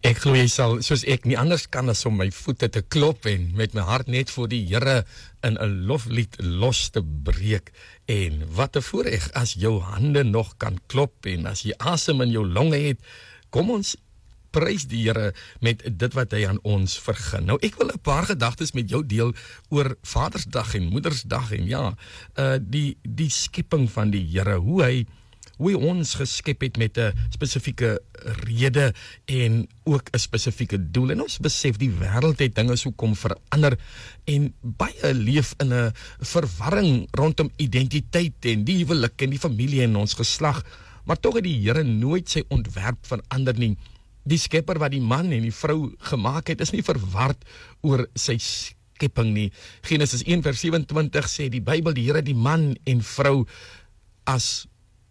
Ek glo jy sal, soos ek nie anders kan as om my voete te klop en met my hart net voor die Here in 'n loflied los te breek. En wat 'n voorreg as jou hande nog kan klop en as jy asem in jou longe het, kom ons prys die Here met dit wat hy aan ons vergun. Nou ek wil 'n paar gedagtes met jou deel oor Vadersdag en Moedersdag en ja, die skepping van die Here, hoe hy ons geskep het met 'n spesifieke rede en ook 'n spesifieke doel. En ons besef die wêreld het dinge so kom verander en baie leef in 'n verwarring rondom identiteit en die huwelik en die familie en ons geslag. Maar tog het die Here nooit sy ontwerp verander nie. Die Skepper wat die man en die vrou gemaak het, is nie verward oor sy skepping nie. Genesis 1:27 sê die Bybel, die Here die man en vrou as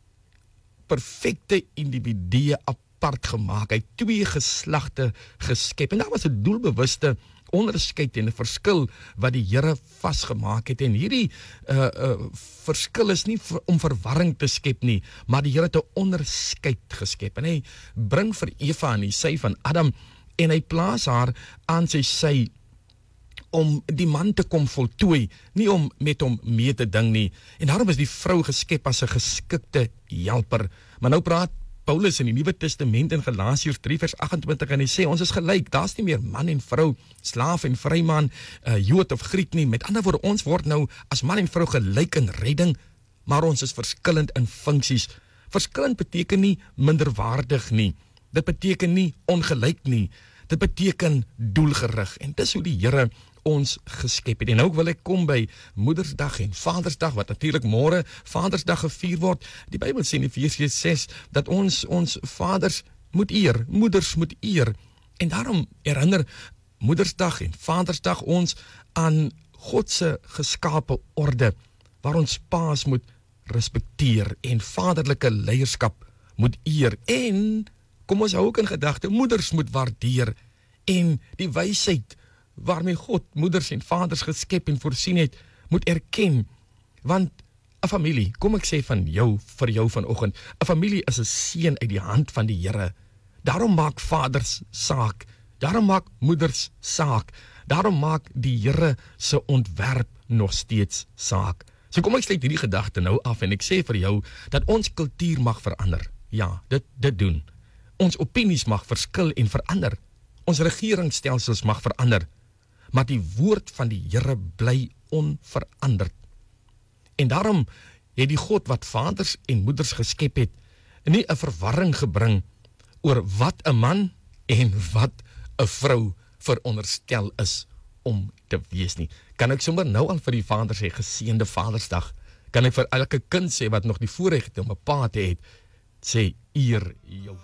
perfekte individue apart gemaak. Hy het 2 geslagte geskep. En daar was 'n doelbewuste onderskeid en 'n verskil wat die Here vasgemaak het. En hierdie verskil is nie om verwarring te skep nie, maar die Here het 'n onderskeid geskep. En hy bring vir Eva aan die sy van Adam en hy plaas haar aan sy sy om die man te kom voltooi, nie om met hom mee te ding nie. En daarom is die vrou geskep as 'n geskikte helper. Maar nou praat Paulus in die Nuwe Testament in Galasiërs 3:28 en hy sê ons is gelyk. Daar's nie meer man en vrou, slaaf en vryman, Jood of Griek nie. Met ander woorde, ons word nou as man en vrou gelyk in redding, maar ons is verskillend in funksies. Verskillend beteken nie minderwaardig nie. Dit beteken nie ongelyk nie. Dit beteken doelgerig. En dis hoe die Here ons geskep het. En nou wil ek kom by Moedersdag en Vadersdag, wat natuurlik môre Vadersdag gevier word. Die Bybel sê in Efesiërs 6 dat ons vaders moet eer, moeders moet eer. En daarom herinner Moedersdag en Vadersdag ons aan God se geskape orde, waar ons paas moet respekteer en vaderlike leierskap moet eer. En kom ons hou ook in gedagte, moeders moet waardeer en die wysheid waarmee God moeders en vaders geskep en voorsien het, moet erken. Want 'n familie, kom ek sê van jou, vir jou vanoggend, 'n familie is 'n seën uit die hand van die Here. Daarom maak vaders saak, daarom maak moeders saak, daarom maak die Here se ontwerp nog steeds saak. So kom ek sluit hierdie gedagte nou af en ek sê vir jou dat ons kultuur mag verander. Ja, dit doen. Ons opinies mag verskil en verander. Ons regeringsstelsels mag verander. Maar die woord van die Here bly onveranderd. En daarom het die God wat vaders en moeders geskep het, nie 'n verwarring gebring oor wat 'n man en wat 'n vrou veronderstel is om te wees nie. Kan ek sommer nou al vir die vaders sê, geseënde Vadersdag? Kan ek vir elke kind sê wat nog die voorreg het om 'n pa te hê, sê eer jou